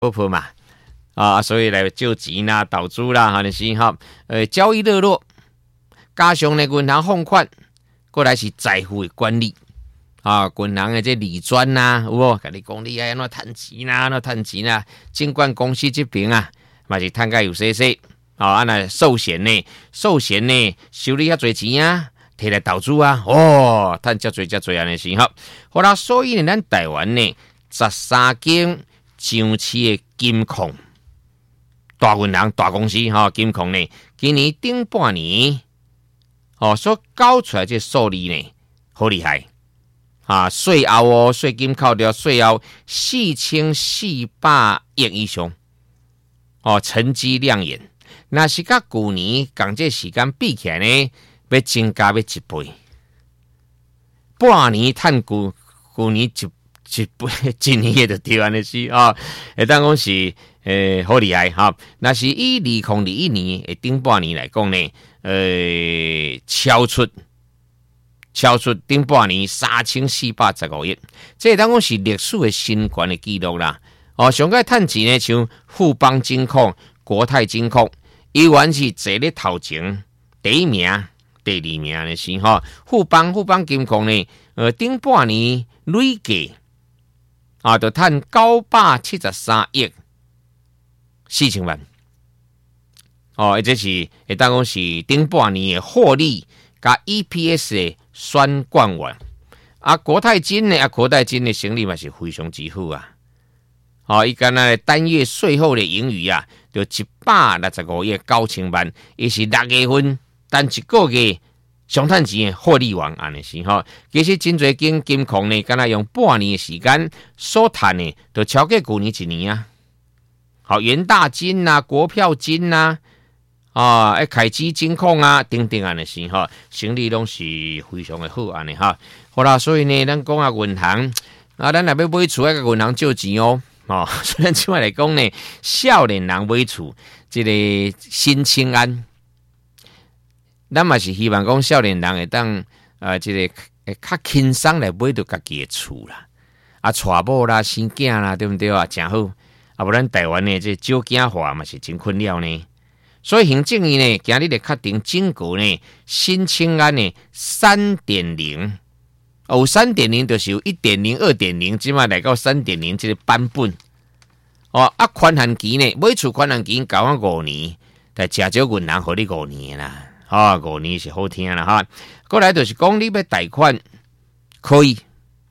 婆嘛，所以来借钱啦、投资啦，哈，就是哈，交易热络，加上呢银行放款，过来是财富的管理。银行的这理专呐，有无？跟你讲你爱安怎趁钱啦，安怎趁钱啦？监管公司这边啊，嘛是趁个有些些。那寿险呢？寿险呢？收你遐侪钱啊，摕来投资啊，趁遮侪安尼是哈。好啦，所以呢，咱台湾呢，13间上市的金控大银行、大公司金控呢，今年顶半年所交出来这数字呢，好厉害。税后税金扣掉税后4400亿以上，成绩亮眼。那是甲去年同这时间比起来呢，要增加要1倍，半年趁去年一倍，今年就对安尼是会当讲是好厉害哈。那是以2021年的顶半年来讲呢，超出顶半年3415亿，这当讲是历史的新高的记录啦。上届趁钱呢，像富邦金控、国泰金控，依然是坐咧头前第一名、第二名的是哈。富邦金控呢，顶半年累计就趁973亿4千万，这是会当讲是顶半年的获利加 EPS 的双冠王。国泰金呢，成立嘛是非常之好啊。伊干那单月税后的盈余啊，就165亿9千万，伊是6月份单一个月上趁钱的获利王安尼是哈。其实真侪间金控呢，干那用半年的时间所赚的，就超过去年1年啊。元大金啊、国票金啊、凯基金控啊等等安尼是哈，生意拢是非常的好安尼哈。好啦，所以呢，咱讲银行咱若要买厝，要甲银行借钱哦。虽然即摆来讲呢，少年人买厝，这个新青安，咱嘛是希望讲少年人会当这个会较轻松来买到家己的厝啦，娶某啦、生囝啦，对不对啊？真好。不然台湾呢，这少囝化嘛是真困扰呢。所以行政院呢，今日咧确定整个呢新青安呢 3.0。3.0 就是有 1.0、2.0， 即马来到 3.0 这个版本。宽限期呢，买厝宽限期交5年，但正少银行互你5年啦。5年是好听啦哈。过来就是讲你要贷款可以。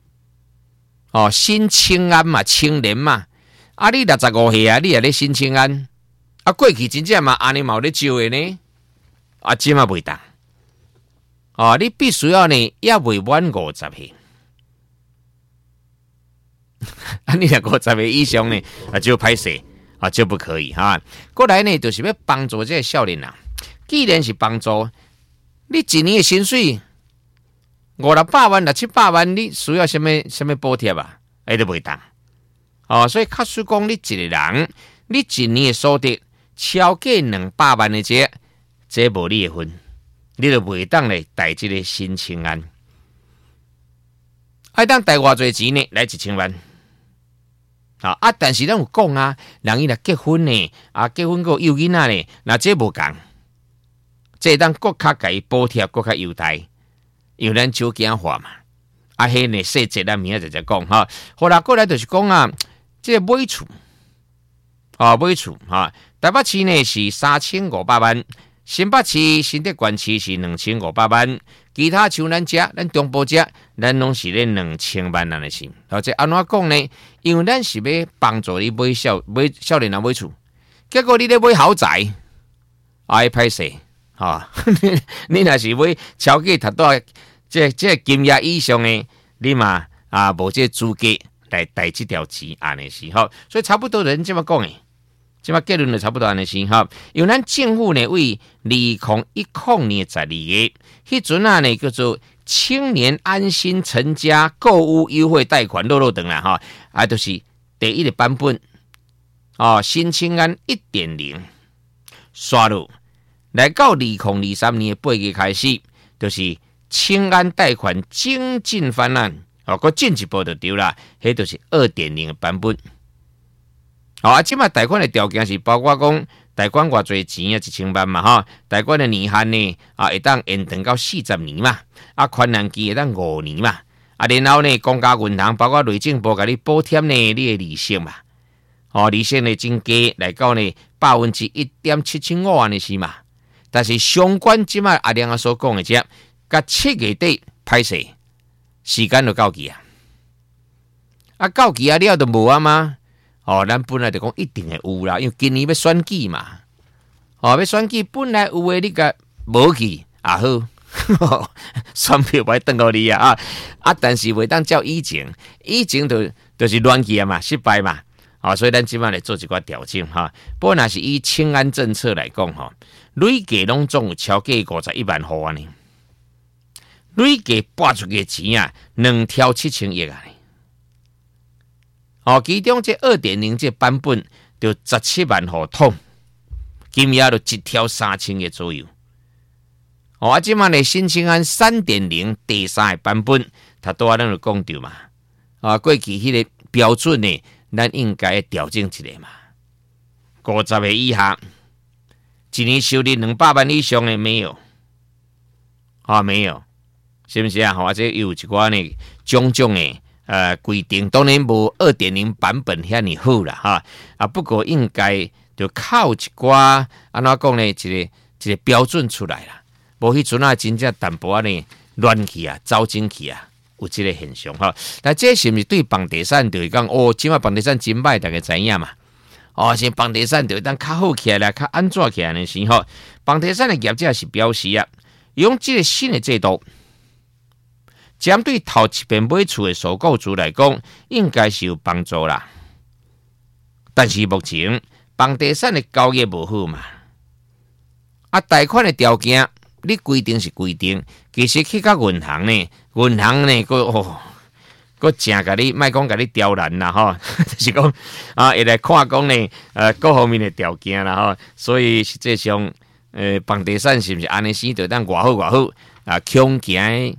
新青安嘛，青年嘛，你65岁啊，你也咧新青安。过去真正嘛，安尼嘛有咧招的呢。即嘛袂当。你必须要呢，也未满50岁。你若50岁以上呢，就歹势就不可以哈。过来呢，就是要帮助这个少年人。既然是帮助，你一年的薪水500-600万、700万，你需要什么补贴啊？都袂当。所以假使讲你一个人，你一年的所得超过200万的这无你的份。你就袂当来贷这个新青安，当贷偌济钱呢？来1000万。但是咱有讲啊，人伊若结婚呢，结婚个有囡仔呢，那这无共，这当国家给伊补贴，国家优待，因为咱少囝化嘛。迄呢细节咱明仔再讲哈。好啦，过来就是讲这个买厝，买厝台北市呢是3500万。新北市、新竹县市是2500万，其他像咱中部咱拢是咧2000万安尼是。这安怎讲呢？因为咱是要帮助你买少年人买厝，结果你咧买豪宅，歹势你若是买超过达到这金额以上的，你嘛无这资格来贷这条钱安尼是吼。所以差不多人这么讲诶。即马结论就差不多安尼是哈，因为咱政府呢为2010年12月，迄阵呢叫做青年安心成家购屋优惠贷款落等啦哈，就是第一个版本新青安 1.0 刷入来到2023年8月开始，就是青安贷款精进方案，搁进一步就对啦，迄就是 2.0 的版本。 即卖贷款的条件是包括讲贷款偌侪钱啊，1000万嘛哈，贷款的年限呢会当延长到40年嘛，宽限期会当5年嘛，然后呢，公家银行包括内政部甲你补贴呢，你的利息嘛，利息呢增加来到呢1.75%安尼是嘛，但是相关即卖阿亮所讲的这，甲7月底歹势，时间就到期到期了就无吗？咱本来就讲一定会有啦，因为今年要选举嘛，要选举本来有诶，你甲无去好，选票不会转互你但是袂当照以前就是乱去嘛，失败嘛，所以咱即摆来做一寡调整不过若是以清安政策来讲累计拢总有超过51万户安尼，累计拨出去钱2兆7千亿其中这 2.0 这版本就17万户通，金额就1兆3千亿左右。即摆呢新青安 3.0 第3个版本，他拄仔咱就讲到嘛，过去迄个标准呢，咱应该调整一下嘛。50岁以下，一年收入200万以上的没有，没有，是不是或者有一寡呢种种的。规定当然无 2.0 版本遐尼好啦不过应该就靠一寡安怎讲呢？一个标准出来啦，无迄阵真正淡薄呢乱去走进去有这个现象但这是不是对房地产就是讲即摆房地产真歹，大家知影嘛？现房地产就当较好起来啦，较安怎起来呢？是房地产的业者是表示用这个新的制度。针对头一遍买厝的首购族来讲，应该是有帮助啦。但是目前房地产的交易无好嘛，贷款的条件你规定是规定，其实去到银行呢，个正甲你，莫讲甲你刁难啦就是讲会来看讲呢，各方面的条件啦所以实际上，房地产是不是安尼生就当偌好恐惊。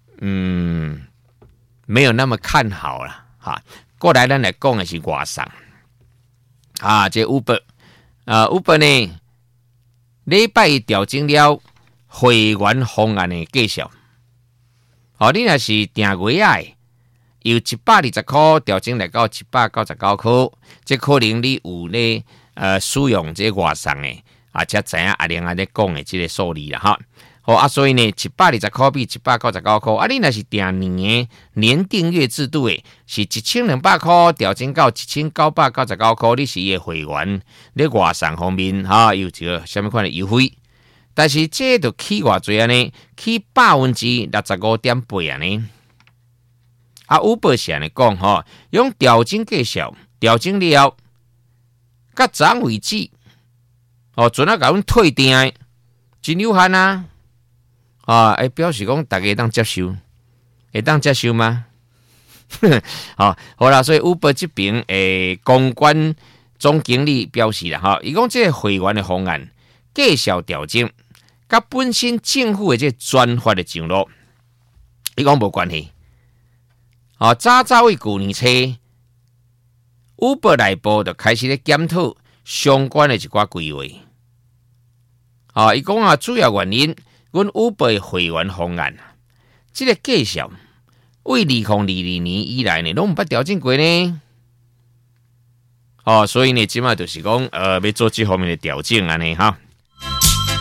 没有那么看好了过来咱来讲的是外送这 Uber 呢，礼拜一调整了会员方案的计数你若是订月由120块调整来到799块，这可能你有呢使用这外送的才知影阿玲在讲的这个数字啦所以呢，720块比799块你若是订年订阅制度的，是1200块调整到1999块，你是伊的会员，你外送方面有一个什么款的优惠？但是这就起偌济呢？起65.8%呢？Uber 是安尼讲用调整计数，调整了，到昨为止，准甲阮退订的，真有限表示讲大家当接受，会当接受吗？好啦，所以 Uber 这边公关总经理表示啦伊讲这个会员的方案计数调整，甲本身政府的这专法的上路，伊讲无关系。早为旧年初 ，Uber 内部就开始咧检讨相关的一寡规划。伊讲主要原因。阮 Uber 的会员方案，这个计数为2022年以来呢，拢毋捌调整过呢。所以呢，即马就是讲，要做这方面的调整安尼